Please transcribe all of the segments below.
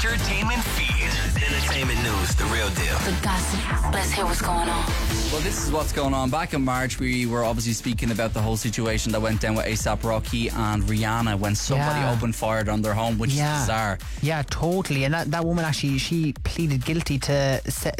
entertainment feed. Entertainment news, the real deal. The gossip. Let's hear what's going on. Well, this is what's going on. Back in March, we were obviously speaking about the whole situation that went down with A$AP Rocky and Rihanna when somebody opened fire on their home, which is bizarre. Yeah, totally. And that woman actually, she pleaded guilty to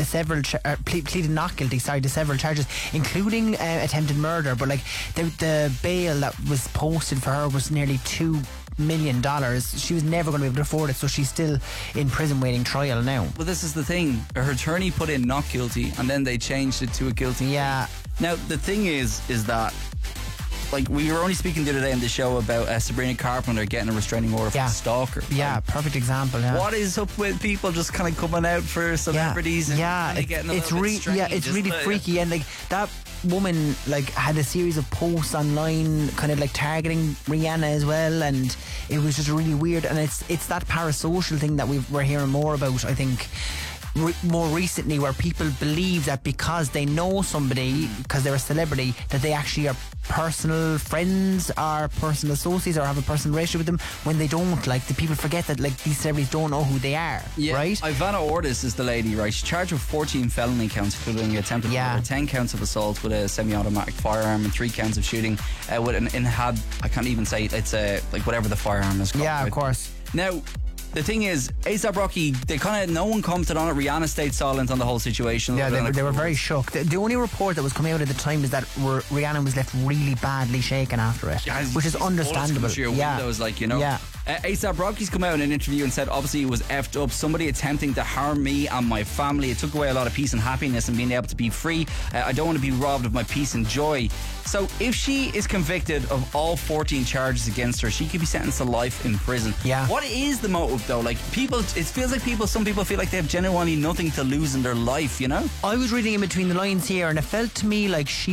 pleaded not guilty, to several charges, including attempted murder. But like the bail that was posted for her was nearly $2 million. She was never going to be able to afford it, so she's still in prison waiting trial now. Well, this is the thing. Her attorney put in not guilty, and then they changed it to a guilty. Yeah. Now, the thing is that, like, we were only speaking the other day on the show about Sabrina Carpenter getting a restraining order for the stalker. Yeah, perfect example. Yeah. What is up with people just kind of coming out for celebrities? It's really freaky, and like that woman like had a series of posts online kind of like targeting Rihanna as well, and it was just really weird. And it's that parasocial thing that we're hearing more about, I think, more recently, where people believe that because they know somebody, because they're a celebrity, that they actually are personal friends or personal associates or have a personal relationship with them, when they don't. Like, the people forget that like these celebrities don't know who they are, right? Ivana Ordis is the lady, right? She's charged with 14 felony counts, including attempted murder, 10 counts of assault with a semi-automatic firearm, and 3 counts of shooting with an Inhab. I can't even say it. It's like whatever the firearm is called. Yeah, of course. Now, the thing is, A$AP Rocky, no one commented on it. Rihanna stayed silent on the whole situation. Yeah, they were very shocked. The only report that was coming out at the time is that Rihanna was left really badly shaken after it, which is understandable. Windows, like, you know. Yeah. A$AP Rocky's come out in an interview and said, obviously it was effed up. Somebody attempting to harm me and my family. It took away a lot of peace and happiness and being able to be free. I don't want to be robbed of my peace and joy. So if she is convicted of all 14 charges against her, she could be sentenced to life in prison. Yeah. What is the motive though? Like, it feels like some people feel like they have genuinely nothing to lose in their life, you know? I was reading in between the lines here, and it felt to me like she